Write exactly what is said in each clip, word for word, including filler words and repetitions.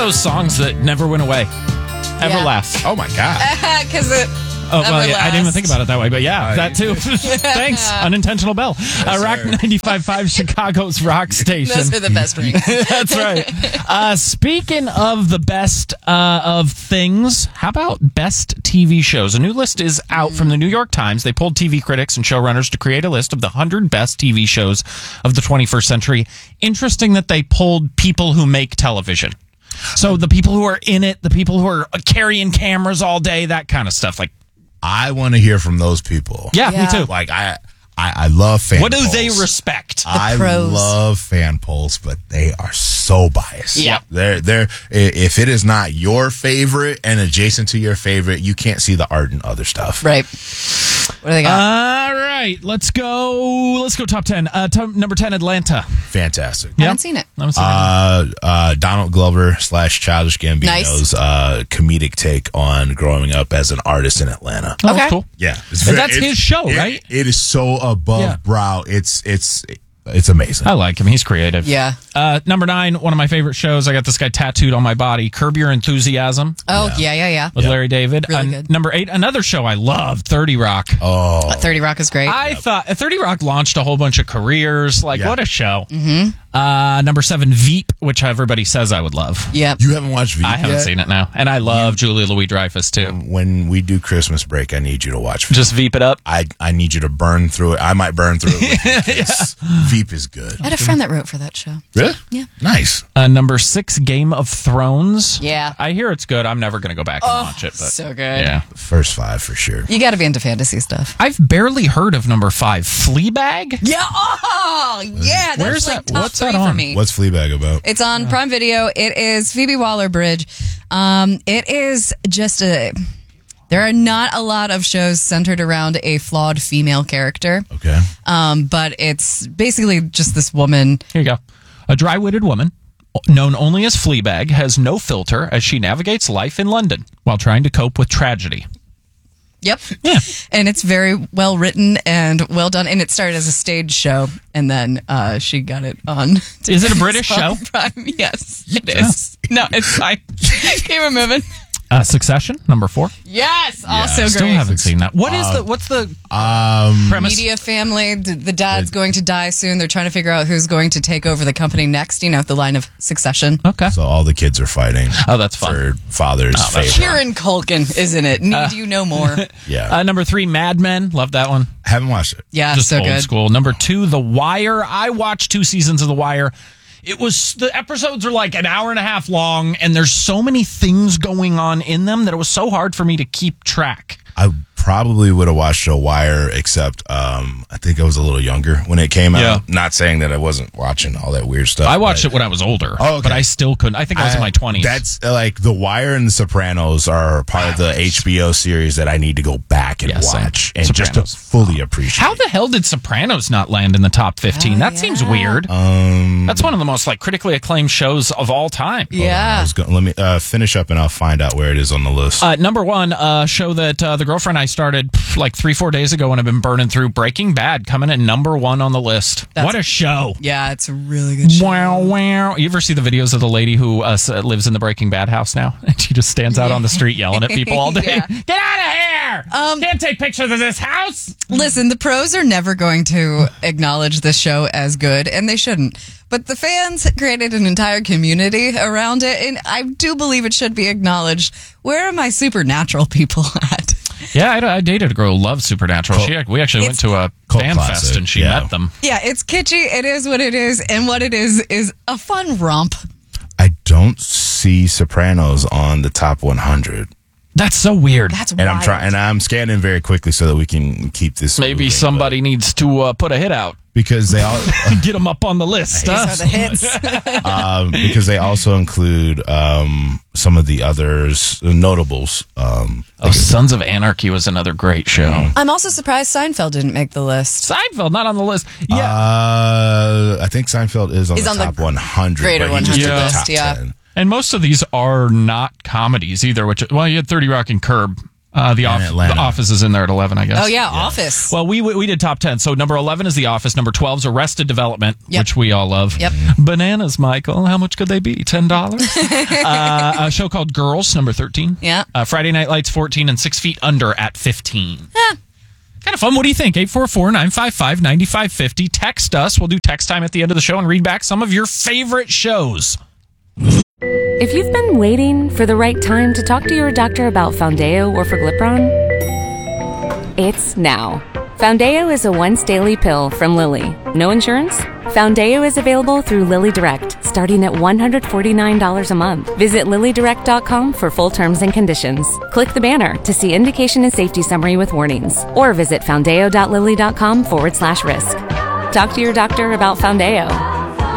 those songs that never went away, ever Yeah. lasts. Oh my God. Because it. Oh, well, yeah, I didn't even think about it that way, but yeah, Uh, that too. Thanks. Unintentional bell. Uh, Rock ninety-five point five, Chicago's rock station. Those are the best rings. That's right. Uh, speaking of the best uh, of things, how about best T V shows? A new list is out from the New York Times. They pulled T V critics and showrunners to create a list of the one hundred best T V shows of the twenty-first century. Interesting that they pulled people who make television. So the people who are in it, the people who are carrying cameras all day, that kind of stuff. Like, I want to hear from those people. yeah, Yeah. me too. Like, I I, I love fan What do polls. they respect? I pros. love fan polls, but they are so biased. Yeah. They're, they're, if it is not your favorite and adjacent to your favorite, you can't see the art in other stuff. Right. What do they got? All right, let's go. Let's go top ten. Uh, top, number ten, Atlanta. Fantastic. I haven't seen it. I haven't seen Uh, uh, Donald Glover slash Childish Gambino's Nice. uh, comedic take on growing up as an artist in Atlanta. it. Oh, Okay. cool. Yeah, it's And that's his show, it- right? It is so above Yeah. brow. It's it's it's amazing. I like him. He's creative. Yeah. Uh, number nine, one of my favorite shows. I got this guy tattooed on my body. Curb Your Enthusiasm Oh, yeah, yeah, yeah. with Larry David. Really Uh, good. Number eight, another show I love, thirty Rock. Oh, thirty Rock is great. I thought thirty Rock launched a whole bunch of careers. Like, Yeah. what a show. Mm-hmm. Uh, number seven, Veep, which everybody says I would love. yep. you haven't watched Veep I haven't yet? seen it now. And I love Julia Louis-Dreyfus, too. When we do Christmas break, I need you to watch Veep. Just Veep it up. I I need you to burn through it. I might burn through it. With you, 'cause Veep is good. I had a friend that wrote for that show. Really? Yeah. Nice. Uh, number six, Game of Thrones. Yeah. I hear it's good. I'm never going to go back and watch it. But so good. Yeah. First five for sure. You got to be into fantasy stuff. I've barely heard of number five, Fleabag. Yeah. Oh, yeah. That's Where's like that- top what's three that for on? me. What's Fleabag about? It's on Prime Video. It is Phoebe Waller-Bridge. Um, it is just a. There are not a lot of shows centered around a flawed female character, Okay. um, but it's basically just this woman. Here you go. A dry-witted woman, known only as Fleabag, has no filter as she navigates life in London while trying to cope with tragedy. Yep. Yeah. And it's very well written and well done. And it started as a stage show, and then uh, she got it on. Is it a British show? Amazon Prime. Yes, it is. No, it's fine. Keep it moving. Uh, Succession, number four. Yes, also Still great. haven't seen that. What is the what's the Um, premise? Media family. The, the dad's going to die soon. They're trying to figure out who's going to take over the company next. You know, the line of succession. Okay. so all the kids are fighting. Oh, that's fun. For father's that's favorite. Kieran Culkin, isn't it? Need you no more? Yeah. Uh, number three, Mad Men. Love that one. Haven't watched it. Yeah, Just so old good. school. Number two, The Wire. I watched two seasons of The Wire. It was the episodes are like an hour and a half long, and there's so many things going on in them that it was so hard for me to keep track. I probably would have watched The Wire, except um, I think I was a little younger when it came Yeah. out. Not saying that I wasn't watching all that weird stuff. I watched but it when I was older, Oh, okay. but I still couldn't. I think I was in my twenties. That's uh, like The Wire and The Sopranos are part of the H B O series that I need to go back and Yeah, same. watch and Sopranos. just to fully appreciate. How the hell did Sopranos not land in the top fifteen? Oh, that seems yeah. weird. Um, That's one of the most like critically acclaimed shows of all time. I Yeah. was going, let me uh, finish up and I'll find out where it is on the list. Uh, number one, uh, show that uh, the girlfriend I started pff, like three, four days ago, and I've been burning through. Breaking Bad coming at number one on the list. That's- what a show! Yeah, it's a really good show. Wow, wow! You ever see the videos of the lady who uh, s- lives in the Breaking Bad house now, and she just stands out on the street yelling at people all day? Yeah. Get out of here! Um, Can't take pictures of this house. Listen, the pros are never going to acknowledge this show as good, and they shouldn't. But the fans created an entire community around it, and I do believe it should be acknowledged. Where are my supernatural people at? Yeah, I, I dated a girl who loved Supernatural. Cult- She, we actually went It's to a cult fan classic, fest, and she yeah. met them. Yeah, it's kitschy. It is what it is, and what it is is a fun romp. I don't see Sopranos on the top one hundred. That's so weird. That's And I'm wild. trying, and I'm scanning very quickly so that we can keep this. Maybe moving, somebody needs to uh, put a hit out, but- because they all get them up on the list. These huh? are the hits. um, because they also include um, some of the others notables. Um, Oh, Sons of Anarchy was another great show. I'm also surprised Seinfeld didn't make the list. Seinfeld, not on the list. Yeah. uh, I think Seinfeld is on He's the on the top one hundred, greater but he just one did hundred the list, top yeah. ten. and most of these are not comedies either, which, well, you had thirty Rock and Curb. Uh, the, In off- Atlanta. the Office is in there at eleven, I guess. Oh, yeah, Office. Well, we we did top ten. So number eleven is The Office. Number twelve is Arrested Development, Yep. which we all love. Yep. Bananas, Michael. How much could they be? ten dollars? uh, a show called Girls, number thirteen. Yeah. Uh, Friday Night Lights, fourteen. And Six Feet Under at fifteen. Kind of fun. What do you think? eight four four, nine five five, nine five five zero. Text us. We'll do text time at the end of the show and read back some of your favorite shows. If you've been waiting for the right time to talk to your doctor about Foundeo or Forglipron, it's now. Foundeo is a once-daily pill from Lilly. No insurance? Foundeo is available through Lilly Direct, starting at one hundred forty-nine dollars a month. Visit lilly direct dot com for full terms and conditions. Click the banner to see indication and safety summary with warnings, or visit foundeo.lilly.com forward slash risk. Talk to your doctor about Foundeo.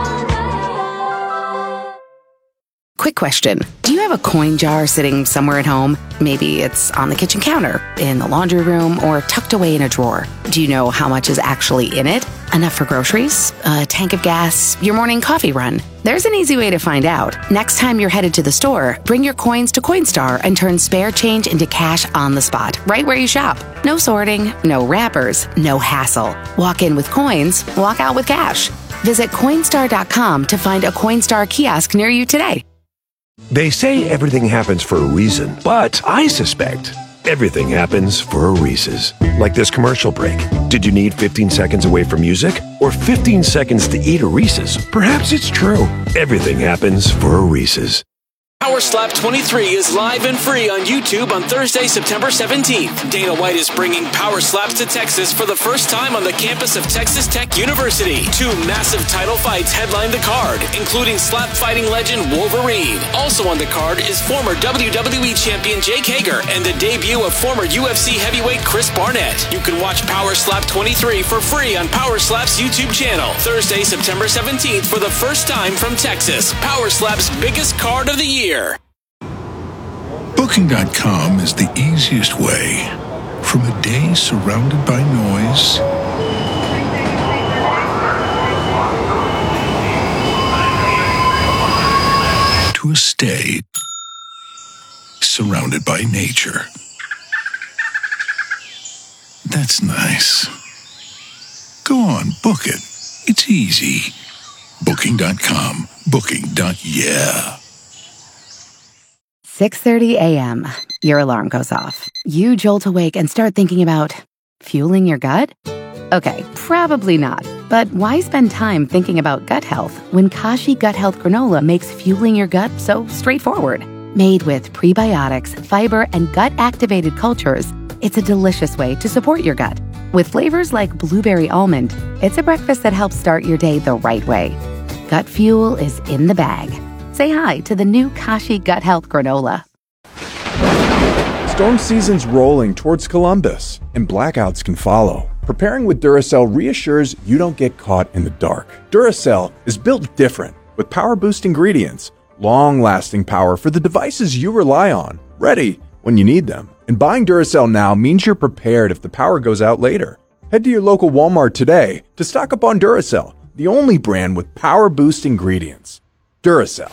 Quick question. Do you have a coin jar sitting somewhere at home? Maybe it's on the kitchen counter, in the laundry room, or tucked away in a drawer. Do you know how much is actually in it? Enough for groceries? A tank of gas? Your morning coffee run? There's an easy way to find out. Next time you're headed to the store, bring your coins to Coinstar and turn spare change into cash on the spot, right where you shop. No sorting, no wrappers, no hassle. Walk in with coins, walk out with cash. Visit Coinstar dot com to find a Coinstar kiosk near you today. They say everything happens for a reason, but I suspect everything happens for a Reese's. Like this commercial break. Did you need fifteen seconds away from music? Or fifteen seconds to eat a Reese's? Perhaps it's true. Everything happens for a Reese's. Power Slap twenty-three is live and free on YouTube on Thursday, September seventeenth. Dana White is bringing Power Slaps to Texas for the first time on the campus of Texas Tech University. Two massive title fights headline the card, including slap fighting legend Wolverine. Also on the card is former W W E champion Jake Hager and the debut of former U F C heavyweight Chris Barnett. You can watch Power Slap twenty-three for free on Power Slap's YouTube channel. Thursday, September seventeenth for the first time from Texas. Power Slap's biggest card of the year. Booking dot com is the easiest way from a day surrounded by noise to a stay surrounded by nature. That's nice. Go on, book it. It's easy. Booking dot com. Booking. Yeah. six thirty a.m. Your alarm goes off. You jolt awake and start thinking about fueling your gut? Okay, probably not. But why spend time thinking about gut health when Kashi Gut Health Granola makes fueling your gut so straightforward? Made with prebiotics, fiber, and gut-activated cultures, it's a delicious way to support your gut. With flavors like blueberry almond, it's a breakfast that helps start your day the right way. Gut fuel is in the bag. Say hi to the new Kashi Gut Health Granola. Storm season's rolling towards Columbus, and blackouts can follow. Preparing with Duracell reassures you don't get caught in the dark. Duracell is built different, with power-boost ingredients, long-lasting power for the devices you rely on, ready when you need them. And buying Duracell now means you're prepared if the power goes out later. Head to your local Walmart today to stock up on Duracell, the only brand with power-boost ingredients. Duracell.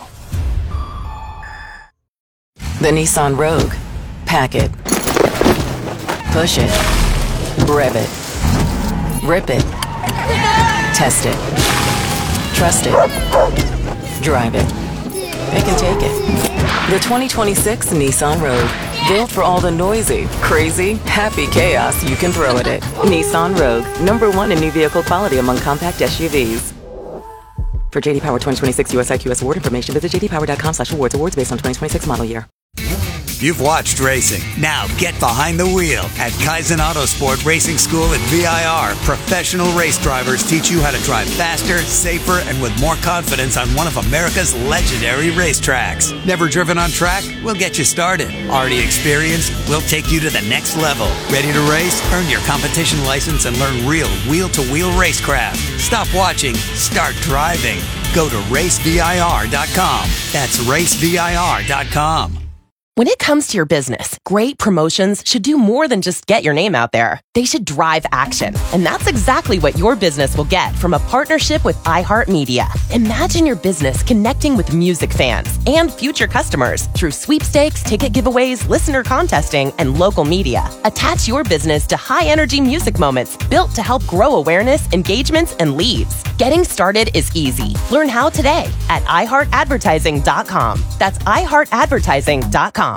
The Nissan Rogue. Pack it. Push it. Rev it. Rip it. Test it. Trust it. Drive it. Pick and take it. The twenty twenty-six Nissan Rogue. Built for all the noisy, crazy, happy chaos you can throw at it. Nissan Rogue. Number one in new vehicle quality among compact S U Vs. For J D Power twenty twenty-six U S I Q S award information, visit j d power dot com slash awards. Awards based on twenty twenty-six model year. You've watched racing. Now get behind the wheel at Kaizen Autosport Racing School at V I R. Professional race drivers teach you how to drive faster, safer, and with more confidence on one of America's legendary racetracks. Never driven on track? We'll get you started. Already experienced? We'll take you to the next level. Ready to race? Earn your competition license and learn real wheel-to-wheel racecraft. Stop watching. Start driving. Go to race V I R dot com. That's race V I R dot com. When it comes to your business, great promotions should do more than just get your name out there. They should drive action. And that's exactly what your business will get from a partnership with iHeartMedia. Imagine your business connecting with music fans and future customers through sweepstakes, ticket giveaways, listener contesting, and local media. Attach your business to high-energy music moments built to help grow awareness, engagements, and leads. Getting started is easy. Learn how today at i heart advertising dot com. That's i heart advertising dot com.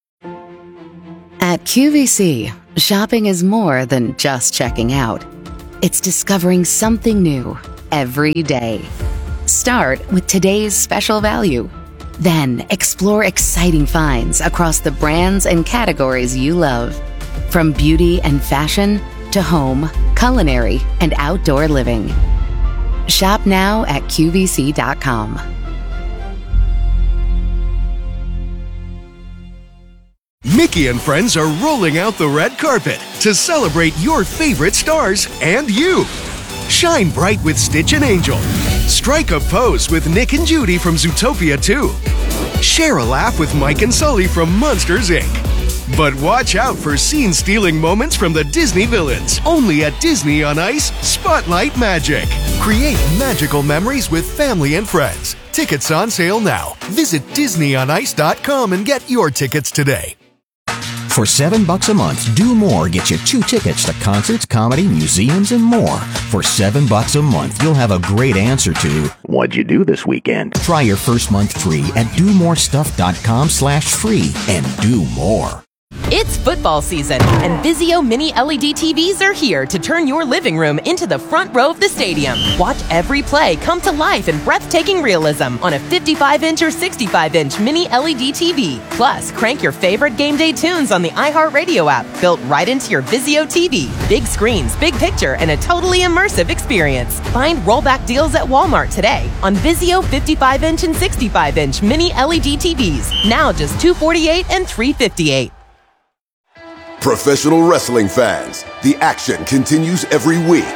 At Q V C, shopping is more than just checking out. It's discovering something new every day. Start with today's special value. Then explore exciting finds across the brands and categories you love. From beauty and fashion to home, culinary, and outdoor living. Shop now at Q V C dot com. Mickey and friends are rolling out the red carpet to celebrate your favorite stars and you. Shine bright with Stitch and Angel. Strike a pose with Nick and Judy from Zootopia two. Share a laugh with Mike and Sully from Monsters, Incorporated. But watch out for scene-stealing moments from the Disney villains. Only at Disney on Ice Spotlight Magic. Create magical memories with family and friends. Tickets on sale now. Visit disney on ice dot com and get your tickets today. For seven bucks a month, Do More gets you two tickets to concerts, comedy, museums, and more. For seven bucks a month, you'll have a great answer to what'd you do this weekend? Try your first month free at do more stuff dot com slash free and do more. It's football season, and Vizio Mini L E D T Vs are here to turn your living room into the front row of the stadium. Watch every play come to life in breathtaking realism on a fifty-five inch or sixty-five inch Mini L E D T V. Plus, crank your favorite game day tunes on the iHeartRadio app, built right into your Vizio T V. Big screens, big picture, and a totally immersive experience. Find rollback deals at Walmart today on Vizio fifty-five inch and sixty-five inch Mini L E D T Vs. Now just two hundred forty-eight dollars and three hundred fifty-eight dollars. Professional wrestling fans, the action continues every week.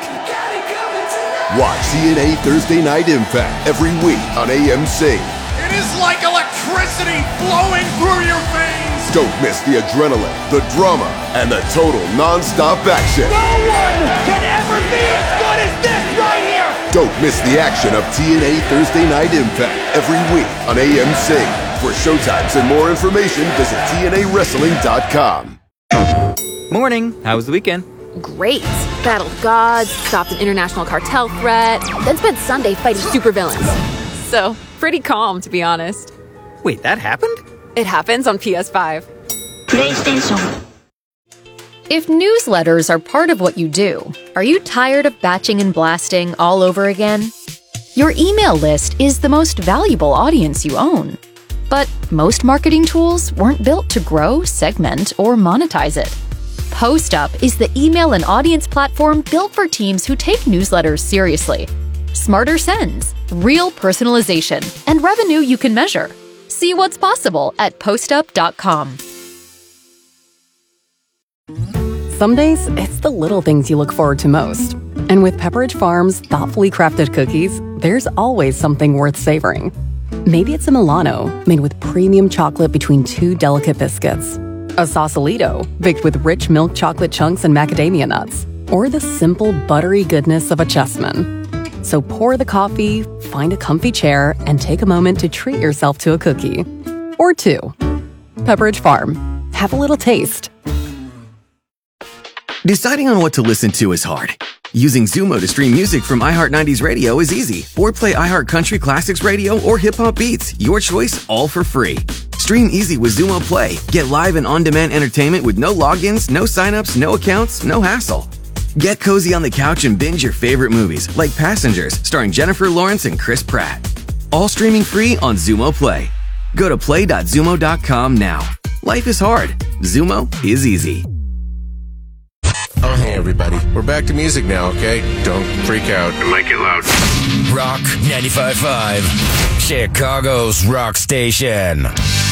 Watch T N A Thursday Night Impact every week on A M C. It is like electricity flowing through your veins. Don't miss the adrenaline, the drama, and the total non-stop action. No one can ever be as good as this right here. Don't miss the action of T N A Thursday Night Impact every week on A M C. For showtimes and more information, visit T N A wrestling dot com. Morning. How was the weekend? Great. Battled gods, stopped an international cartel threat, then spent Sunday fighting supervillains. So, pretty calm, to be honest. Wait, that happened? It happens on P S five. PlayStation. If newsletters are part of what you do, are you tired of batching and blasting all over again? Your email list is the most valuable audience you own. But most marketing tools weren't built to grow, segment, or monetize it. PostUp is the email and audience platform built for teams who take newsletters seriously. Smarter sends, real personalization, and revenue you can measure. See what's possible at postup dot com. Some days, it's the little things you look forward to most. And with Pepperidge Farm's thoughtfully crafted cookies, there's always something worth savoring. Maybe it's a Milano, made with premium chocolate between two delicate biscuits. A Sausalito, baked with rich milk chocolate chunks and macadamia nuts. Or the simple, buttery goodness of a Chessman. So pour the coffee, find a comfy chair, and take a moment to treat yourself to a cookie. Or two. Pepperidge Farm. Have a little taste. Deciding on what to listen to is hard. Using Zumo to stream music from iHeart nineties Radio is easy. Or play iHeart Country Classics Radio or Hip Hop Beats. Your choice, all for free. Stream easy with Zumo Play. Get live and on-demand entertainment with no logins, no signups, no accounts, no hassle. Get cozy on the couch and binge your favorite movies, like Passengers, starring Jennifer Lawrence and Chris Pratt. All streaming free on Zumo Play. Go to play dot zumo dot com now. Life is hard. Zumo is easy. Oh, hey, everybody. We're back to music now, okay? Don't freak out. It might get loud. Rock ninety-five point five, Chicago's rock station.